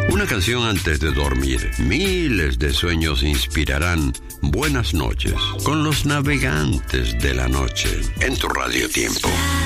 Una canción antes de dormir. Miles de sueños inspirarán buenas noches con los navegantes de la noche en tu Radio Tiempo.